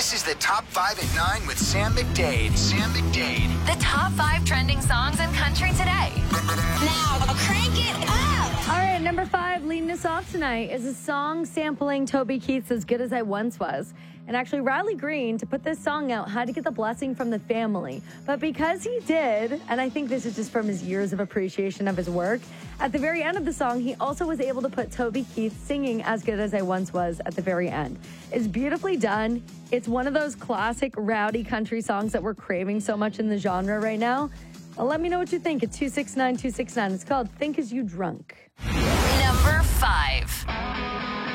This is the Top 5 at 9 with Sam McDade. Sam McDade. The top 5 trending songs in country today. Now, crank it up! All right, number 5, leading us off tonight is a song sampling Toby Keith's As Good As I Once Was. And actually, Riley Green, to put this song out, had to get the blessing from the family. But because he did, and I think this is just from his years of appreciation of his work, at the very end of the song, he also was able to put Toby Keith singing As Good As I Once Was at the very end. It's beautifully done. It's one of those classic rowdy country songs that we're craving so much in the genre right now. Well, let me know what you think at 269-269. It's called Think As You Drunk. Number 5.